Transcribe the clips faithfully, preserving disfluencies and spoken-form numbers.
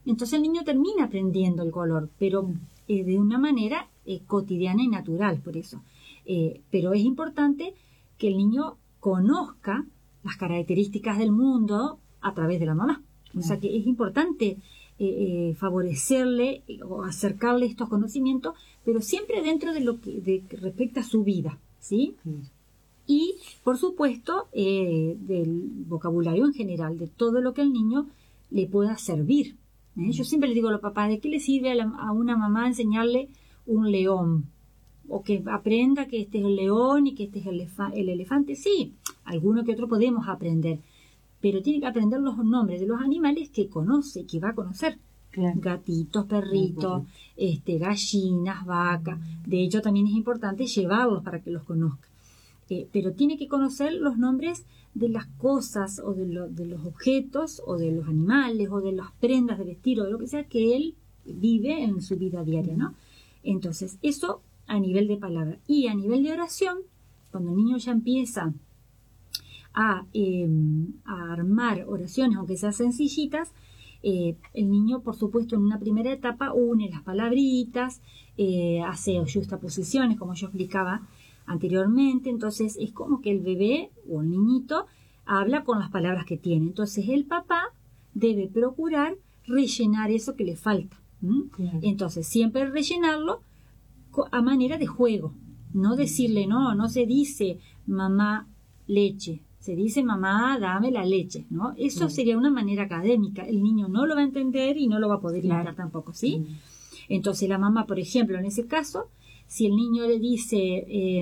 Entonces el niño termina aprendiendo el color, pero eh, de una manera eh, cotidiana y natural, por eso. Eh, pero es importante que el niño conozca las características del mundo a través de la mamá. O sea que es importante eh, eh, favorecerle o acercarle estos conocimientos, pero siempre dentro de lo que, de, que respecta a su vida, ¿sí? Sí. Y, por supuesto, eh, del vocabulario en general, de todo lo que el niño le pueda servir. ¿eh? Yo siempre le digo a los papás, ¿de qué le sirve a, la, a una mamá enseñarle un león? O que aprenda que este es el león y que este es el, elefa- el elefante. Sí, alguno que otro podemos aprender, pero tiene que aprender los nombres de los animales que conoce, que va a conocer. Claro. Gatitos, perritos, este, gallinas, vacas. De hecho, también es importante llevarlos para que los conozca. Eh, pero tiene que conocer los nombres de las cosas o de, lo, de los objetos o de los animales o de las prendas de vestir o de lo que sea que él vive en su vida diaria, ¿no? Entonces, eso a nivel de palabra. Y a nivel de oración, cuando el niño ya empieza a, eh, a armar oraciones, aunque sean sencillitas, eh, el niño, por supuesto, en una primera etapa une las palabritas, eh, hace justaposiciones, como yo explicaba anteriormente. Entonces es como que el bebé o el niñito habla con las palabras que tiene. Entonces el papá debe procurar rellenar eso que le falta. ¿Mm? Claro. Entonces siempre rellenarlo a manera de juego, no decirle, no, no se dice mamá leche, se dice mamá dame la leche, ¿no? Eso claro. sería una manera académica, el niño no lo va a entender y no lo va a poder imitar claro. tampoco, ¿sí? Mm. Entonces la mamá, por ejemplo, en ese caso, si el niño le dice eh,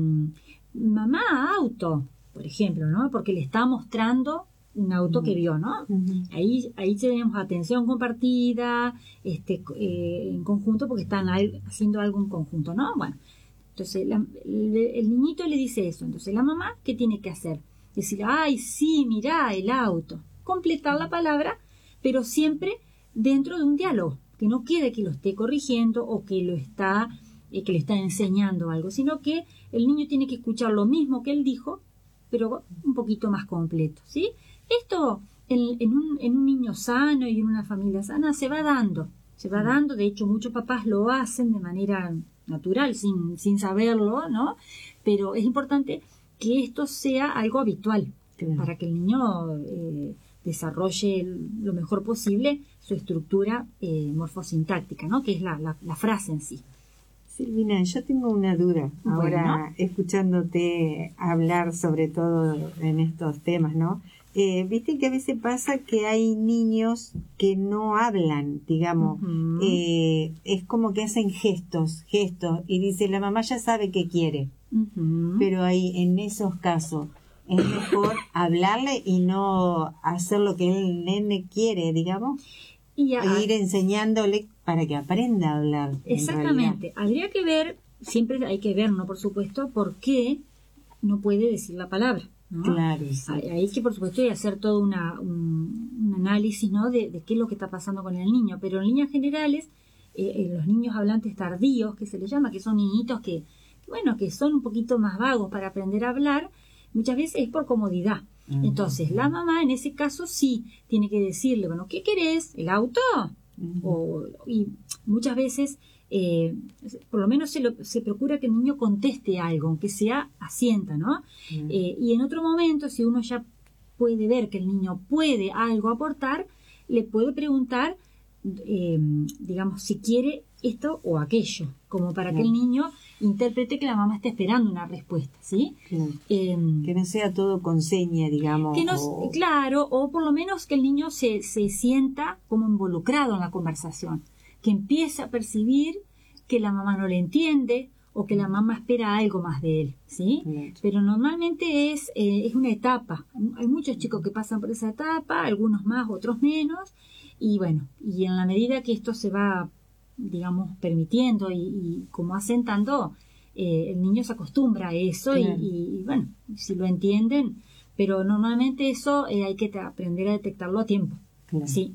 mamá auto, por ejemplo, ¿no? Porque le está mostrando un auto mm. que vio, ¿no? Mm-hmm. Ahí, ahí tenemos atención compartida, este, eh, en conjunto, porque están ahí haciendo algo en conjunto, ¿no? Bueno, entonces la, el, el niñito le dice eso. Entonces la mamá, ¿qué tiene que hacer? Decir, ay, sí, mirá, el auto. Completar la palabra, pero siempre dentro de un diálogo, que no quede que lo esté corrigiendo o que lo está, eh, que le está enseñando algo, sino que el niño tiene que escuchar lo mismo que él dijo, pero un poquito más completo, ¿sí? Esto en, en, un, en un niño sano y en una familia sana se va dando, se va dando. De hecho, muchos papás lo hacen de manera natural, sin, sin saberlo, ¿no? Pero es importante que esto sea algo habitual, claro. para que el niño eh, desarrolle lo mejor posible su estructura eh, morfosintáctica, ¿no? Que es la, la, la frase en sí. Silvina, yo tengo una duda ahora, bueno. escuchándote hablar sobre todo en estos temas, ¿no? Eh, Viste que a veces pasa que hay niños que no hablan, digamos, uh-huh. eh, es como que hacen gestos, gestos, y dice, la mamá ya sabe qué quiere, uh-huh. pero ahí en esos casos es mejor hablarle y no hacer lo que el nene quiere, digamos, y a, ir enseñándole para que aprenda a hablar. Exactamente, habría que ver, siempre hay que ver, ¿no? Por supuesto, por qué no puede decir la palabra, ¿no? Claro, sí. Hay, hay que, por supuesto, hay que hacer todo una, un, un análisis, ¿no? De, de qué es lo que está pasando con el niño, pero en líneas generales, eh, eh, los niños hablantes tardíos, que se les llama, que son niñitos que, bueno, que son un poquito más vagos para aprender a hablar, muchas veces es por comodidad. Uh-huh. Entonces, la mamá en ese caso sí tiene que decirle, bueno, ¿qué querés? ¿El auto? Uh-huh. O, y muchas veces, eh, por lo menos se, lo, se procura que el niño conteste algo, aunque sea asienta, ¿no? Uh-huh. Eh, y en otro momento, si uno ya puede ver que el niño puede algo aportar, le puede preguntar, eh, digamos, si quiere esto o aquello, como para uh-huh. que el niño interprete que la mamá está esperando una respuesta, ¿sí? Claro. Eh, que no sea todo con seña, digamos. Que no, o... Claro, o por lo menos que el niño se, se sienta como involucrado en la conversación, que empiece a percibir que la mamá no le entiende o que la mamá espera algo más de él, ¿sí? Claro. Pero normalmente es, eh, es una etapa. Hay muchos chicos que pasan por esa etapa, algunos más, otros menos, y bueno, y en la medida que esto se va, digamos, permitiendo y, y como asentando, eh, el niño se acostumbra a eso. Claro. y, y bueno, si lo entienden, pero normalmente eso eh, hay que aprender a detectarlo a tiempo. Claro. Sí.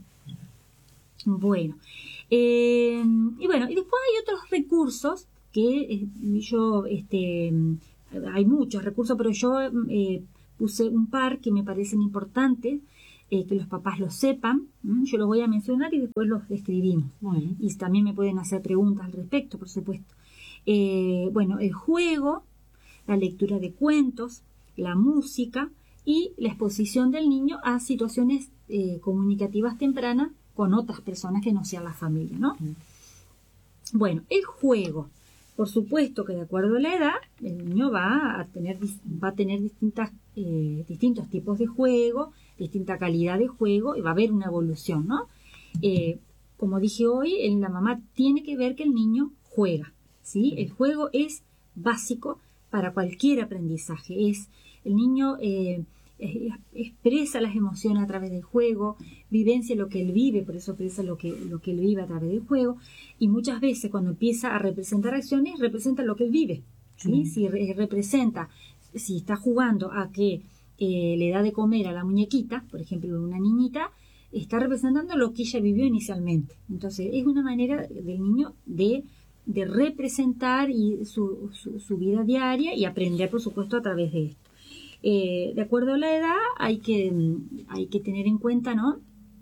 Bueno, eh, y bueno, y después hay otros recursos que eh, yo, este, hay muchos recursos, pero yo eh, puse un par que me parecen importantes. eh, que los papás lo sepan. ¿m? Yo los voy a mencionar y después los describimos. Bueno. Y también me pueden hacer preguntas al respecto, por supuesto. Eh, bueno, el juego, la lectura de cuentos, la música y la exposición del niño a situaciones eh, comunicativas tempranas con otras personas que no sean la familia, ¿no? Mm. Bueno, el juego. Por supuesto que de acuerdo a la edad, el niño va a tener, va a tener distintas, eh, distintos tipos de juego, distinta calidad de juego, y va a haber una evolución, ¿no? Eh, como dije hoy, en la mamá tiene que ver que el niño juega, ¿sí? El juego es básico para cualquier aprendizaje. Es el niño eh, expresa las emociones a través del juego, vivencia lo que él vive, por eso expresa lo que, lo que él vive a través del juego, y muchas veces cuando empieza a representar acciones, representa lo que él vive, ¿sí? Mm. Si re representa, si está jugando a que eh, le da de comer a la muñequita, por ejemplo, una niñita, está representando lo que ella vivió inicialmente. Entonces, es una manera del niño de, de representar y su, su, su vida diaria y aprender, por supuesto, a través de esto. Eh, de acuerdo a la edad hay que, hay que tener en cuenta, ¿no?,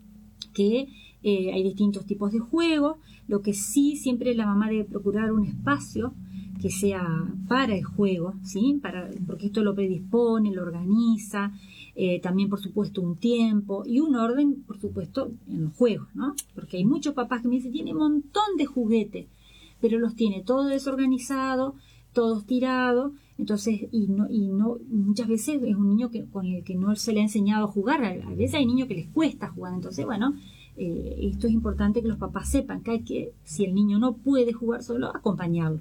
que eh, hay distintos tipos de juegos. Lo que sí, siempre la mamá debe procurar un espacio que sea para el juego, ¿sí? Para, porque esto lo predispone, lo organiza, eh, también por supuesto un tiempo y un orden, por supuesto, en los juegos, ¿no? Porque hay muchos papás que me dicen, tiene un montón de juguetes, pero los tiene todo desorganizado, todos tirados. Entonces, y no, y no, muchas veces es un niño que, con el que no se le ha enseñado a jugar. A veces hay niños que les cuesta jugar. Entonces, bueno, eh, esto es importante que los papás sepan que hay que, si el niño no puede jugar solo, acompañarlo.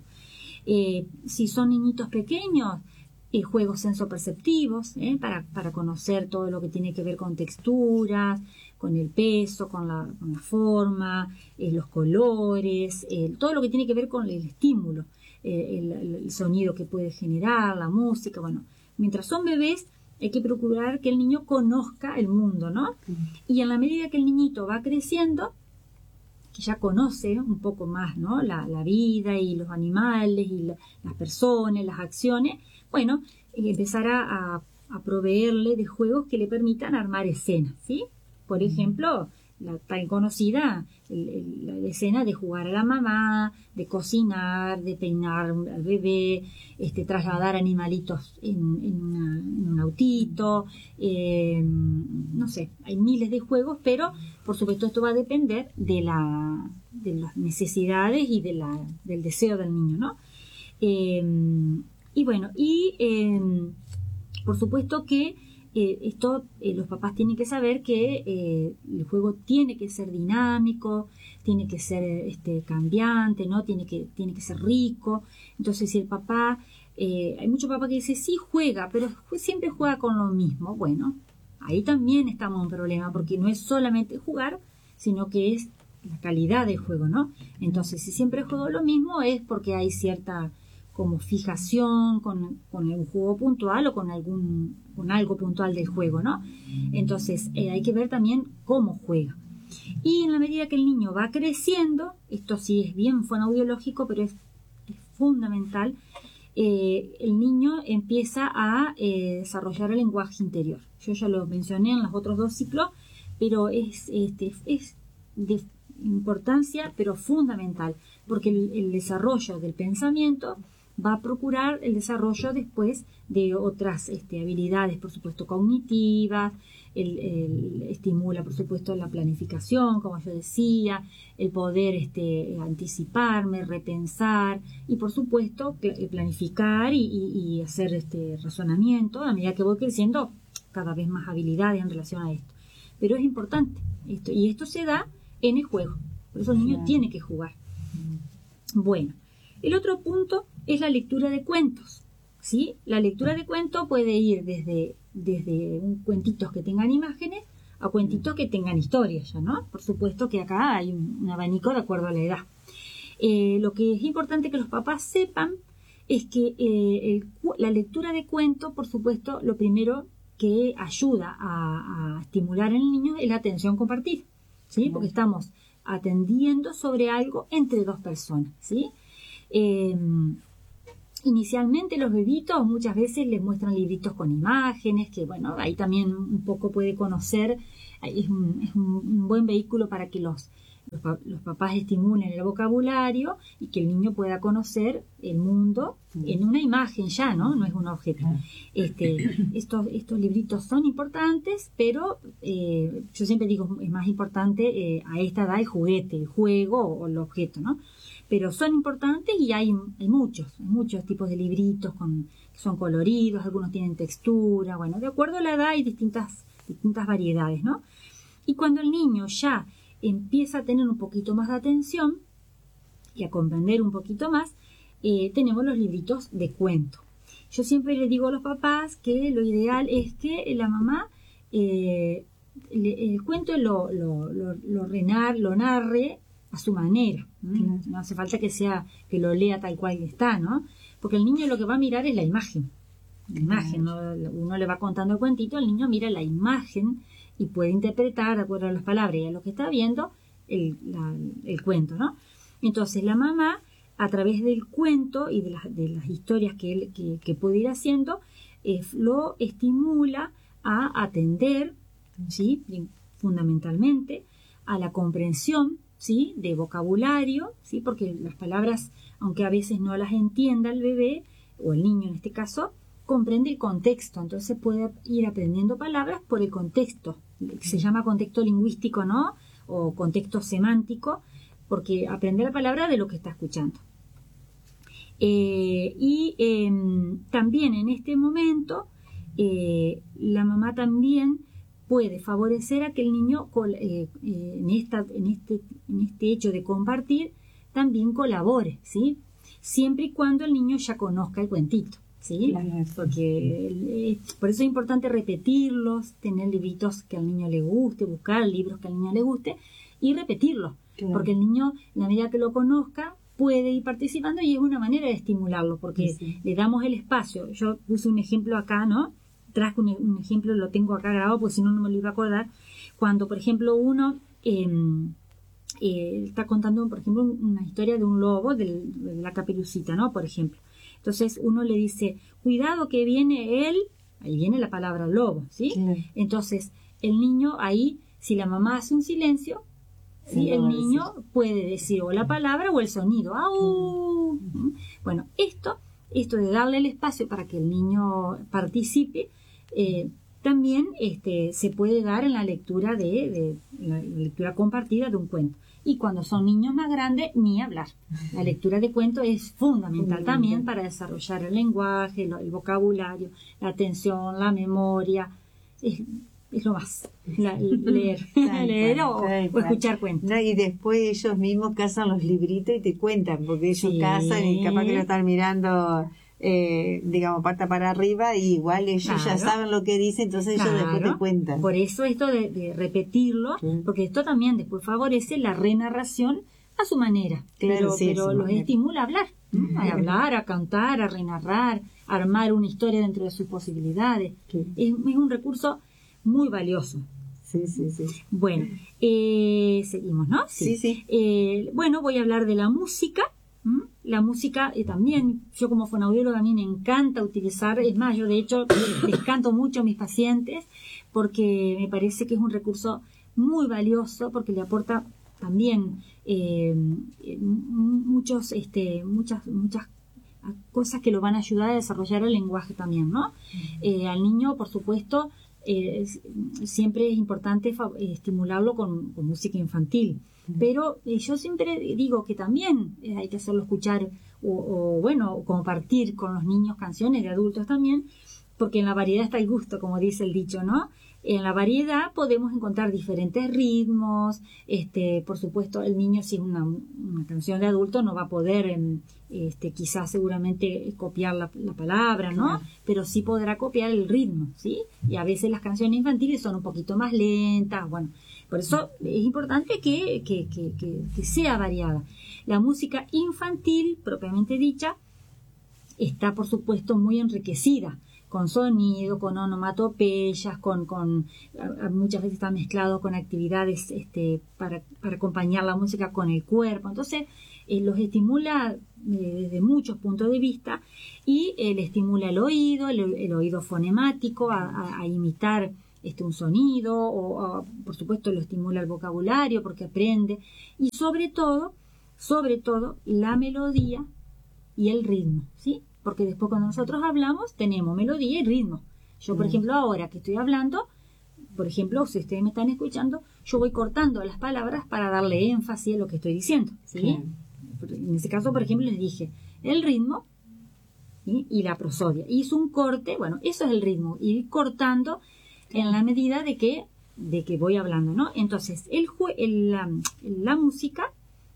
Eh, si son niñitos pequeños, eh, juegos sensoperceptivos, eh, para, para conocer todo lo que tiene que ver con texturas, con el peso, con la, con la forma, eh, los colores, eh, todo lo que tiene que ver con el estímulo. El, el, el sonido que puede generar, la música. Bueno, mientras son bebés hay que procurar que el niño conozca el mundo, ¿no? Uh-huh. Y en la medida que el niñito va creciendo, que ya conoce un poco más, ¿no?, la, la vida y los animales y la, las personas, las acciones, bueno, eh, empezará a, a proveerle de juegos que le permitan armar escenas, ¿sí? Por ejemplo, la tan conocida el, el, la escena de jugar a la mamá, de cocinar, de peinar al bebé, este, trasladar animalitos en, en, una, en un autito, eh, no sé, hay miles de juegos, pero por supuesto esto va a depender de, la, de las necesidades y de la, del deseo del niño, ¿no? Eh, y bueno, y eh, por supuesto que Eh, esto eh, los papás tienen que saber que eh, el juego tiene que ser dinámico, tiene que ser este, cambiante, ¿no? Tiene que, tiene que ser rico. Entonces, si el papá, eh, hay muchos papás que dicen, sí, juega, pero siempre juega con lo mismo. Bueno, ahí también estamos en un problema, porque no es solamente jugar, sino que es la calidad del juego, ¿no? Entonces, si siempre juego lo mismo, es porque hay cierta como fijación con, con un juego puntual o con algún con algo puntual del juego, ¿no? Entonces eh, hay que ver también cómo juega. Y en la medida que el niño va creciendo, esto sí es bien fonoaudiológico, pero es, es fundamental, eh, el niño empieza a eh, desarrollar el lenguaje interior. Yo ya lo mencioné en los otros dos ciclos, pero es, este, es de importancia, pero fundamental, porque el, el desarrollo del pensamiento va a procurar el desarrollo después de otras este, habilidades, por supuesto, cognitivas, el, el, estimula, por supuesto, la planificación, como yo decía, el poder este, anticiparme, repensar y, por supuesto, planificar y, y, y hacer este razonamiento. A medida que voy creciendo, cada vez más habilidades en relación a esto. Pero es importante, esto, y esto se da en el juego. Por eso el niño tiene que jugar. Bueno, el otro punto es la lectura de cuentos, ¿sí? La lectura de cuentos puede ir desde, desde un, cuentitos que tengan imágenes a cuentitos que tengan historias, ¿ya no? Por supuesto que acá hay un, un abanico de acuerdo a la edad. Eh, lo que es importante que los papás sepan es que eh, el, la lectura de cuentos, por supuesto, lo primero que ayuda a, a estimular en el niño es la atención compartida, ¿sí? Porque estamos atendiendo sobre algo entre dos personas, ¿sí? Eh, inicialmente los bebitos muchas veces les muestran libritos con imágenes, que bueno, ahí también un poco puede conocer, es un, es un buen vehículo para que los, los, los papás estimulen el vocabulario y que el niño pueda conocer el mundo en una imagen ya, ¿no? No es un objeto. Este, estos, estos libritos son importantes, pero eh, yo siempre digo, es más importante eh, a esta edad el juguete, el juego o el objeto, ¿no? Pero son importantes y hay, hay muchos, hay muchos tipos de libritos con, que son coloridos, algunos tienen textura, bueno, de acuerdo a la edad hay distintas, distintas variedades, ¿no? Y cuando el niño ya empieza a tener un poquito más de atención y a comprender un poquito más, eh, tenemos los libritos de cuento. Yo siempre le digo a los papás que lo ideal es que la mamá eh, le, el cuento lo, lo, lo, lo, renar, lo narre a su manera. ¿no? No hace falta que sea que lo lea tal cual está, ¿no? Porque el niño lo que va a mirar es la imagen. La imagen, ¿no? Uno le va contando el cuentito, el niño mira la imagen y puede interpretar de acuerdo a las palabras y a lo que está viendo el, la, el cuento, ¿no? Entonces la mamá, a través del cuento y de las, de las historias que, él, que, que puede ir haciendo, eh, lo estimula a atender, ¿sí? Fundamentalmente, a la comprensión, ¿sí? De vocabulario, ¿sí? Porque las palabras, aunque a veces no las entienda el bebé, o el niño en este caso, comprende el contexto, entonces puede ir aprendiendo palabras por el contexto, se llama contexto lingüístico, ¿no? O contexto semántico, porque aprende la palabra de lo que está escuchando. Eh, y eh, también en este momento eh, la mamá también puede favorecer a que el niño eh, eh, en, esta, en, este, en este hecho de compartir también colabore, ¿sí? Siempre y cuando el niño ya conozca el cuentito, ¿sí? Claro, porque eh, por eso es importante repetirlos, tener libritos que al niño le guste, buscar libros que al niño le guste y repetirlos, claro. Porque el niño, en la medida que lo conozca, puede ir participando y es una manera de estimularlo, porque sí, sí. Le damos el espacio. Yo puse un ejemplo acá, ¿no? Traje un, un ejemplo, lo tengo acá grabado, porque si no, no me lo iba a acordar. Cuando, por ejemplo, uno eh, eh, está contando, por ejemplo, una historia de un lobo, de la Caperucita, ¿no? Por ejemplo. Entonces, uno le dice, cuidado que viene él, ahí viene la palabra lobo, ¿sí? Sí. Entonces, el niño ahí, si la mamá hace un silencio, ¿sí? El niño puede decir o la palabra o el sonido. ¡Au! Bueno, esto, esto de darle el espacio para que el niño participe, eh, también este, se puede dar en la lectura de, de la lectura compartida de un cuento. Y cuando son niños más grandes, ni hablar. La lectura de cuentos es fundamental también para desarrollar el lenguaje, el, el vocabulario, la atención, la memoria. Es, es lo más, la, leer, leer o, o escuchar cuentos. No, y después ellos mismos cazan los libritos y te cuentan, porque ellos sí. cazan y capaz que lo están mirando, eh, digamos, pata para arriba, y igual ellos claro. ya saben lo que dicen, entonces claro. ellos después te cuentan. Por eso esto de, de repetirlo, sí. porque esto también después favorece la renarración a su manera, claro, pero, sí, pero los manera. estimula a hablar, ¿no? a hablar, a cantar, a renarrar, a armar una historia dentro de sus posibilidades. Sí. Es, es un recurso muy valioso. Sí, sí, sí. Bueno, eh, seguimos, ¿no? Sí, sí. sí. Eh, bueno, voy a hablar de la música. ¿Mm? La música eh, también, yo como fonoaudióloga a mí me encanta utilizar, es más, yo de hecho les canto mucho a mis pacientes porque me parece que es un recurso muy valioso porque le aporta también eh, muchos, este, muchas, muchas cosas que lo van a ayudar a desarrollar el lenguaje también, ¿no? Eh, al niño, por supuesto, Eh, siempre es importante eh, estimularlo con, con música infantil, mm. pero eh, yo siempre digo que también eh, hay que hacerlo escuchar o, o bueno, compartir con los niños canciones de adultos también, porque en la variedad está el gusto, como dice el dicho, ¿no? En la variedad podemos encontrar diferentes ritmos, este, por supuesto el niño si es una, una canción de adulto no va a poder este, quizás seguramente copiar la, la palabra, ¿no? Claro. Pero sí podrá copiar el ritmo, ¿sí? Y a veces las canciones infantiles son un poquito más lentas, bueno, por eso es importante que, que, que, que, que sea variada. La música infantil, propiamente dicha, está por supuesto muy enriquecida con sonido, con onomatopeyas, con, con muchas veces está mezclado con actividades este, para, para acompañar la música con el cuerpo. Entonces, eh, los estimula eh, desde muchos puntos de vista y eh, le estimula el oído, el, el oído fonemático, a, a, a imitar este, un sonido, o, o por supuesto lo estimula el vocabulario porque aprende, y sobre todo, sobre todo la melodía y el ritmo, ¿sí? Porque después cuando nosotros hablamos tenemos melodía y ritmo. Yo, por ejemplo, ahora que estoy hablando, por ejemplo, si ustedes me están escuchando, yo voy cortando las palabras para darle énfasis a lo que estoy diciendo, ¿sí? Sí. En ese caso, por ejemplo, les dije el ritmo, ¿sí? Y la prosodia. Hizo un corte, bueno, eso es el ritmo, ir cortando en la medida de que, de que voy hablando, ¿no? Entonces, el, el, la, la música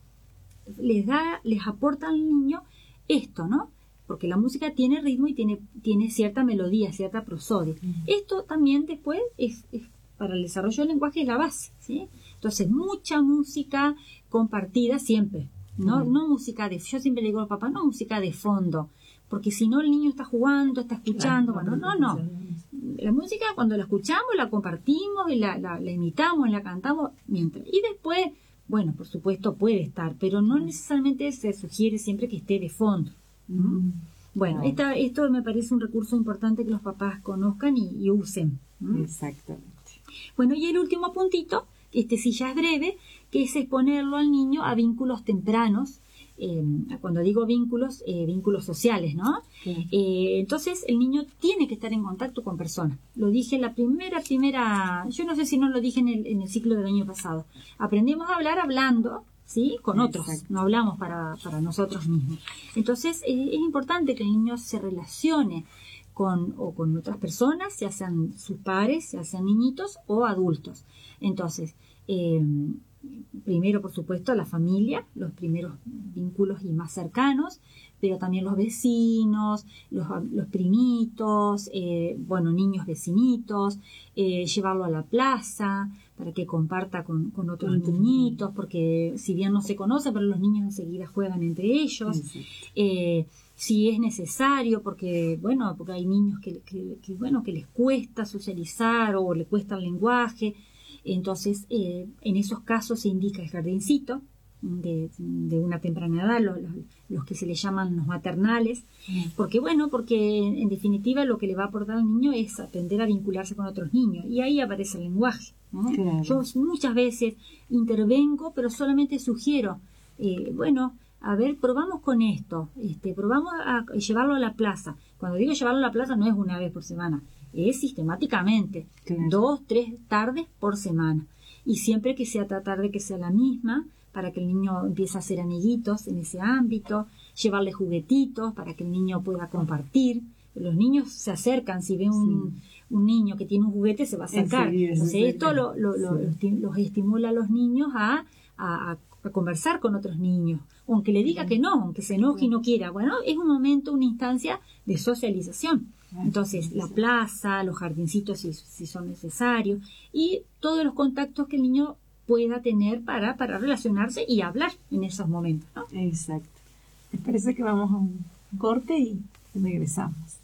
les da, les aporta al niño esto, ¿no? Porque la música tiene ritmo y tiene, tiene cierta melodía, cierta prosodia. Uh-huh. Esto también después es, es para el desarrollo del lenguaje es la base, ¿sí? Entonces, mucha música compartida siempre, ¿no? Uh-huh. No música de, yo siempre le digo al papá, no música de fondo, porque si no el niño está jugando, está escuchando, claro, bueno, no, no. La música cuando la escuchamos, la compartimos, y la, la, la imitamos, la cantamos, mientras. Y después, bueno, por supuesto puede estar, pero no necesariamente se sugiere siempre que esté de fondo. ¿Mm? Bueno, claro. esta, esto me parece un recurso importante que los papás conozcan y, y usen. ¿Mm? Exactamente. Bueno, y el último puntito, este sí ya es breve, que es exponerlo al niño a vínculos tempranos. Eh, cuando digo vínculos, eh, vínculos sociales, ¿no? Sí. Eh, entonces el niño tiene que estar en contacto con personas. Lo dije en la primera, primera, yo no sé si no lo dije en el, en el ciclo del año pasado. Aprendemos a hablar hablando, ¿sí? Con otros, exacto. No hablamos para, para nosotros mismos. Entonces eh, es importante que el niño se relacione con, o con otras personas, ya sean sus pares, ya sean niñitos o adultos. Entonces, eh, primero, por supuesto, la familia, los primeros vínculos y más cercanos, pero también los vecinos, los, los primitos, eh, bueno, niños vecinitos, eh, llevarlo a la plaza para que comparta con, con otros uh-huh. niñitos, porque si bien no se conoce, pero los niños enseguida juegan entre ellos. Uh-huh. Eh, si es necesario, porque bueno, porque hay niños que, que, que bueno que les cuesta socializar o les cuesta el lenguaje. Entonces, eh, en esos casos se indica el jardincito de, de una temprana edad, los, los, los que se le llaman los maternales, mm. porque bueno, porque en, en definitiva lo que le va a aportar al niño es aprender a vincularse con otros niños, y ahí aparece el lenguaje, ¿no? Claro. Yo muchas veces intervengo, pero solamente sugiero, eh, bueno, a ver, probamos con esto, este, probamos a llevarlo a la plaza. Cuando digo llevarlo a la plaza no es una vez por semana, es sistemáticamente, claro. dos, tres tardes por semana. Y siempre que sea tratar de que sea la misma, para que el niño empiece a hacer amiguitos en ese ámbito, llevarle juguetitos para que el niño pueda compartir. Los niños se acercan, si ven un, sí. un niño que tiene un juguete se va a acercar. Enseguida, Entonces esto lo, lo, lo, sí. los estimula a los niños a, a, a conversar con otros niños, aunque le diga que no, aunque se enoje y no quiera. Bueno, es un momento, una instancia de socialización. Entonces, la plaza, los jardincitos si, si son necesarios, y todos los contactos que el niño pueda tener para, para relacionarse y hablar en esos momentos, ¿no? Exacto. ¿Les parece que vamos a un corte y regresamos?